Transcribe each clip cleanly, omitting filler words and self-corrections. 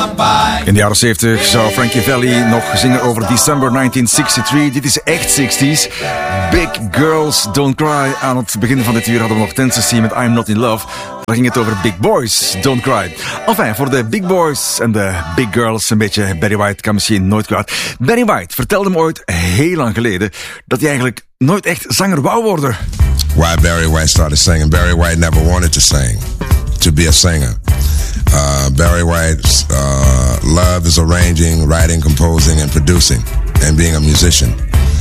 In de jaren 70 zou Frankie Valli nog zingen over December 1963. Dit is echt 60s. Big Girls Don't Cry. Aan het begin van dit uur hadden we nog Tennessee met I'm Not In Love. Daar ging het over Big Boys Don't Cry. Enfin, voor de Big Boys en de Big Girls, een beetje Barry White kan misschien nooit kwaad. Barry White vertelde me ooit heel lang geleden dat hij eigenlijk nooit echt zanger wou worden. Why Barry White started singing. Barry White never wanted to sing, to be a singer. Barry White's love is arranging, writing, composing, and producing, and being a musician.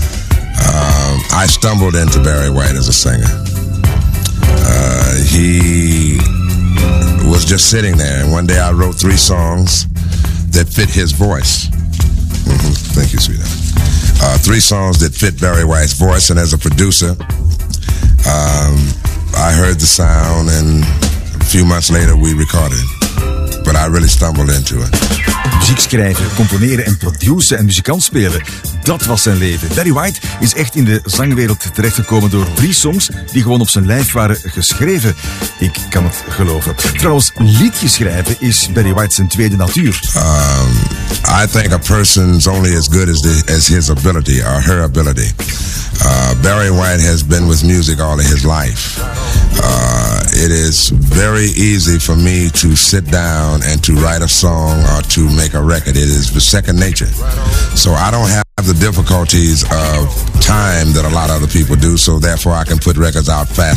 I stumbled into Barry White as a singer. He was just sitting there, and one day I wrote 3 songs that fit his voice. Thank you, sweetheart. 3 songs that fit Barry White's voice, and as a producer, I heard the sound, and a few months later we recorded it. But I really stumbled into it. Muziek schrijven, componeren en produceren en muzikant spelen. Dat was zijn leven. Barry White is echt in de zangwereld terechtgekomen door 3 songs die gewoon op zijn lijf waren geschreven. Ik kan het geloven. Trouwens, liedjes schrijven is Barry White zijn tweede natuur. I think a person's only as good as his ability or her ability. Barry White has been with music all of his life. It is very easy for me to sit down and to write a song or to make a record. It is the second nature. So I don't have the difficulties of time that a lot of other people do, so therefore I can put records out fast.